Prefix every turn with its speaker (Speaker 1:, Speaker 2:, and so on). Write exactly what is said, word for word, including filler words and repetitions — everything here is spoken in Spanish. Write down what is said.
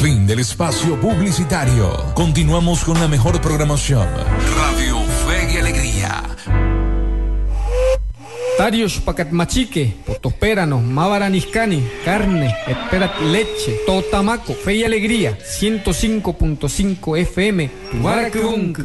Speaker 1: Fin del espacio publicitario. Continuamos con la mejor programación. Radio Fe y Alegría.
Speaker 2: Tarios pacat machique, potopérano, mavaraniscani, carne, esperat leche, totamaco, Fe y Alegría, ciento cinco punto cinco F M, Tubaracrunk.